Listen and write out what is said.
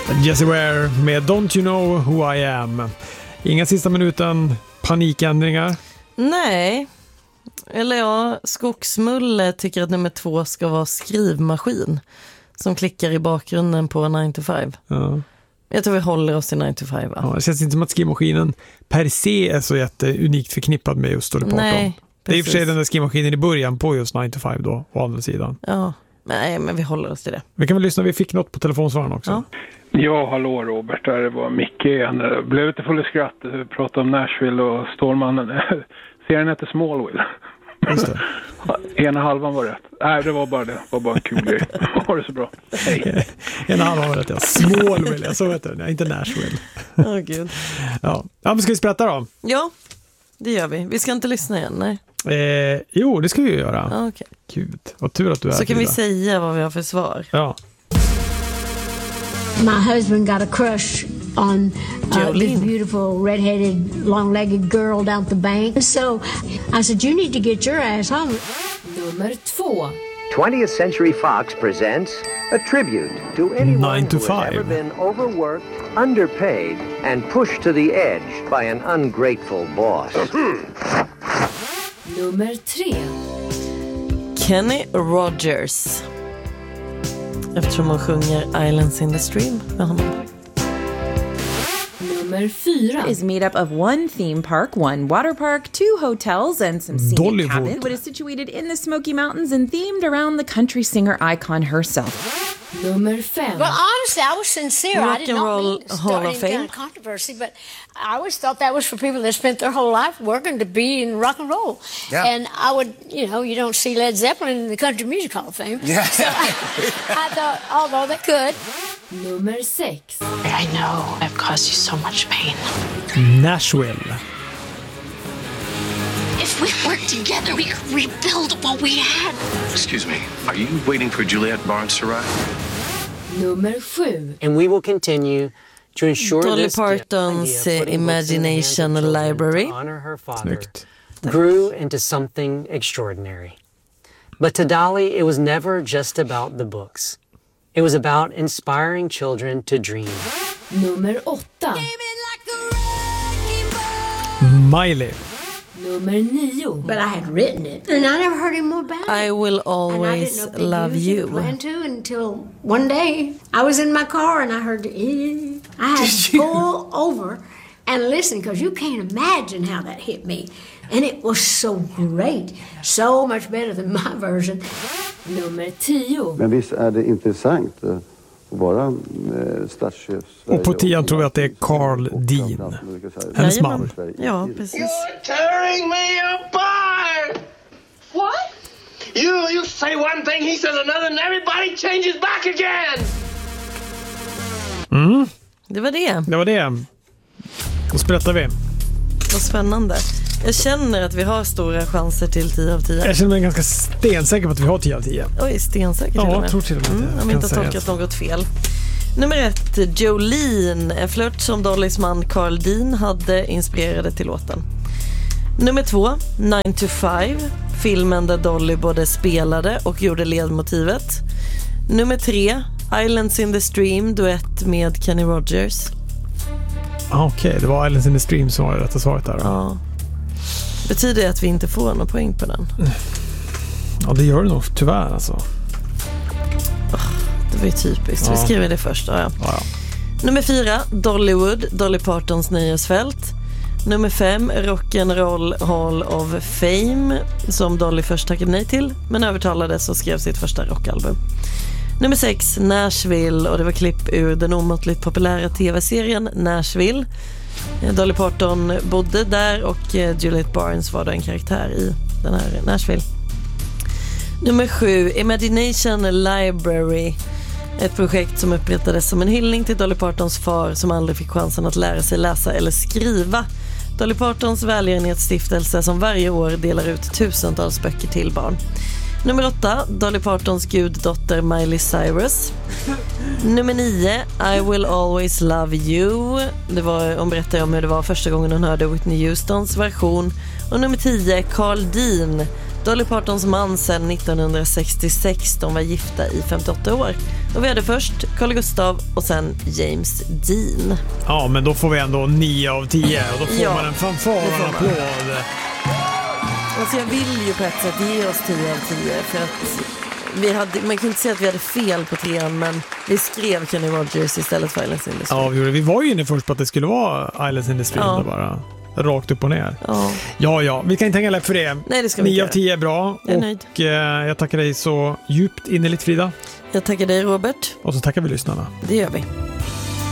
Jessie Ware med Don't You Know Who I Am. Inga sista minuten panikändringar. Nej. Eller ja, Skogsmulle tycker att nummer 2 ska vara skrivmaskin som klickar i bakgrunden på 9 to 5. Ja. Jag tror vi håller oss till 9 to 5, va? Ja, det känns inte som att skrivmaskinen per se är så unikt förknippad med just Dolly Parton. Nej, det är i och för sig den där skrivmaskinen i början på just 9 to 5 då, å andra sidan. Ja, nej, men vi håller oss till det. Vi kan väl lyssna, vi fick något på telefonsvararen också. Ja. Ja, hallå Robert, det var Micke igen. Blev lite full i skratt, pratade om Nashville och Stålmannen. Serien heter Smallville. Just det. Ena halvan var rätt. Nej, det var bara det. Det var bara en kul grej. Ha det så bra. Hej. Ena halvan var rätt, ja. Smallville, jag så vet det. Nej, inte Nashville. Åh, gud. Ja, men ska vi sprätta då? Ja, det gör vi. Vi ska inte lyssna igen, nej. Jo, det ska vi ju göra. Ja, okej. Gud, vad tur att du är Så kan vi Frida. säga vad vi har för svar. Ja. My husband got a crush on this beautiful red-headed, long-legged girl down at the bank. So I said, you need to get your ass home. Nummer 2. 20th Century Fox presents a tribute to anyone 9 to who has 5. ever been overworked, underpaid, and pushed to the edge by an ungrateful boss. Nummer 3. Kenny Rogers. Eftersom hon sjunger Islands in the Stream med honom. Nummer 4. Is made up of one theme park, one water park, 2 hotels, and some scenic Dollywood. cabins. It is situated in the Smoky Mountains and themed around the country singer icon herself. Nummer 5. Well, honestly, I was sincere. Rock I did and not Roll mean to Hall start of any Fame. kind of controversy, but I always thought that was for people that spent their whole life working to be in rock and roll. Yeah. And I would, you don't see Led Zeppelin in the Country Music Hall of Fame. Yeah. So I thought, although they could. Nummer 6. I know I've caused you so much pain. Nashville. If we work together, we could rebuild what we had. Excuse me, are you waiting for Juliette Barnes to arrive? Nummer 7. And we will continue to ensure Dolly this Partons idea of putting books in the hands of Imagination children Library. to honor her father Snyggt. grew into something extraordinary. But to Dolly, it was never just about the books. It was about inspiring children to dream. Nummer 8. Miley. Nummer 9. But I had written it, and I never heard any more about it. I will And I didn't always know if they love used it or you. planned to until one day I was in my car and I heard I had to pull over and listen because you can't imagine how that hit me. And it was so great. So much better than my version. Nummer 10. Men visst är det intressant att vara statschef. Och på 10 tror jag att det är Carl Dean. Hennes man. Ja, precis. You're tearing me apart! What? You say one thing, he says another, and everybody changes back again! Det var det. Det var det. Då sprättar vi. Vad spännande. Jag känner att vi har stora chanser till 10 av 10. Jag känner mig ganska stensäker på att vi har 10 av 10. Oj, stensäker till och Ja, med. jag tror till och med det. Om vi inte har tolkat något fel. Nummer 1, Jolene. En flört som Dollys man Carl Dean hade inspirerade till låten. Nummer 2, 9 to 5. Filmen där Dolly både spelade och gjorde ledmotivet. Nummer 3, Islands in the Stream, duett med Kenny Rogers. Okej, det var Islands in the Stream som var det rätta svaret där. Ja. Betyder det att vi inte får någon poäng på den? Ja, det gör det nog, tyvärr alltså. Det var ju typiskt. Ja. Vi skriver det först. Ja. Ja. Nummer 4, Dollywood, Dolly Partons nöjesfält. Nummer 5, Rock'n'Roll Hall of Fame, som Dolly först tackade nej till, men övertalades och skrev sitt första rockalbum. Nummer 6, Nashville, och det var klipp ur den omåttligt populära tv-serien Nashville. Dolly Parton bodde där och Juliette Barnes var då en karaktär i den här Nashville. Nummer 7, Imagination Library. Ett projekt som upprättades som en hyllning till Dolly Partons far som aldrig fick chansen att lära sig läsa eller skriva. Dolly Partons välgörenhetsstiftelse som varje år delar ut tusentals böcker till barn. Nummer 8, Dolly Partons guddotter Miley Cyrus. Nummer 9, I Will Always Love You. Hon berättar om hur det var första gången hon hörde Whitney Houstons version. Och nummer 10, Carl Dean, Dolly Partons man sedan 1966. De var gifta i 58 år. Och vi hade först Carl Gustaf och sen James Dean. Ja, men då får vi ändå 9 av 10 och då får man en fanfar och en applåd. Alltså jag vill ju på ett sätt ge oss 10 av 10 för att man kan inte säga att vi hade fel på 3, men vi skrev Kenny Rogers istället för Islands in the Stream. Ja, vi var ju inne först på att det skulle vara Islands in the Stream bara. Rakt upp och ner. Ja, vi kan inte hänga läpp för det. Nej, det ska vi 9 av 10 är bra. Och jag tackar dig så djupt innerligt, Frida. Jag tackar dig, Robert. Och så tackar vi lyssnarna. Det gör vi.